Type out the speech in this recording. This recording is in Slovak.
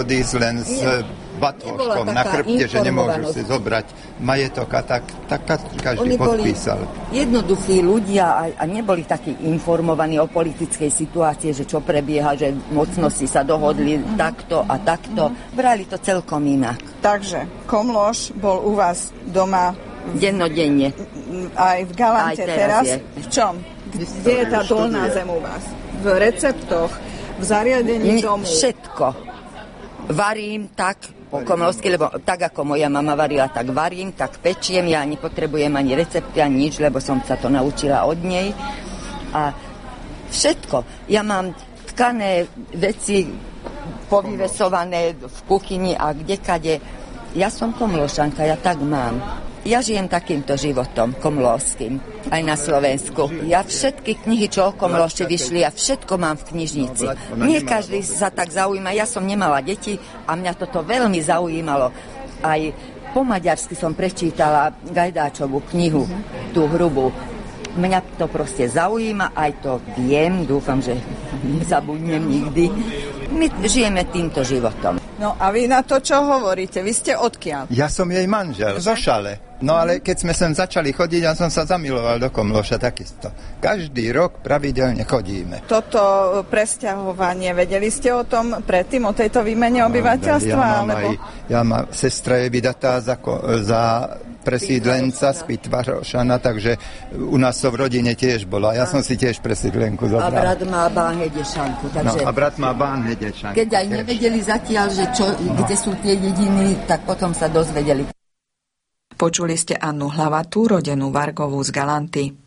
Odísť len s batôžkom na chrbte, že nemôžu si zobrať majetok a tak každý podpísal. Jednoduchí ľudia a neboli takí informovaní o politickej situácii, že čo prebieha, že mocnosti sa dohodli takto a takto. Brali to celkom inak. Takže Komlóš bol u vás doma dennodenne. Aj v Galante teraz. Je. V čom? Kde je tá dolná zem u vás? V receptoch, v zariadení domu? Všetko. Varím tak po komlósky, lebo tak ako moja mama varila, tak varím, tak pečiem. Ja nepotrebujem ani recepty, ani nič, lebo som sa to naučila od nej. A všetko. Ja mám tkané veci povyvesované v kuchyni a kdekade. Ja som komlóšanka, ja tak mám. Ja žijem takýmto životom komlóskym, aj na Slovensku. Ja všetky knihy, čo o Komlóši vyšli, ja všetko mám v knižnici. Nie každý sa tak zaujíma. Ja som nemala deti a mňa toto veľmi zaujímalo. Aj po maďarsky som prečítala Gajdáčovú knihu, tú hrubú. Mňa to proste zaujíma, aj to viem, dúfam, že nezabudnem nikdy. My žijeme týmto životom. No a vy na to, čo hovoríte? Vy ste odkiaľ? Ja som jej manžel, zo Šale. No ale keď sme sem začali chodiť, ja som sa zamiloval do Komlóša takisto. Každý rok pravidelne chodíme. Toto presťahovanie, vedeli ste o tom predtým, o tejto výmene obyvateľstva? Ja mám sestra je vydatá za presídlenca z Pitvarošana, takže u nás to v rodine tiež bolo. A ja som si tiež presídlenku zobral. A brat má Bán-Hedešánku. Takže a brat má Bán-Hedešánku. Keď aj nevedeli zatiaľ, že kde sú tie dediny, tak potom sa dozvedeli. Počuli ste Annu Hlavatú, rodenú Vargovú z Galanty.